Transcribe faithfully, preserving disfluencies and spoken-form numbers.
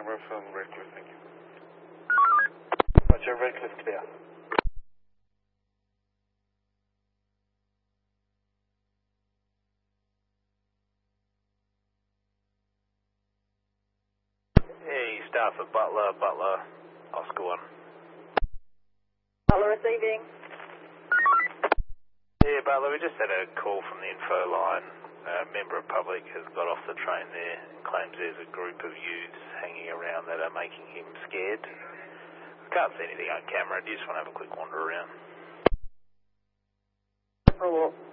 camera from Redcliffe, thank you. Roger, Redcliffe clear. Hey, staff at Butler, Butler, Oscar one. Butler receiving. Yeah, Butler, we just had a call from the info line. A member of public has got off the train there and claims there's a group of youths hanging around that are making him scared. I can't see anything on camera. Do you just want to have a quick wander around? For what?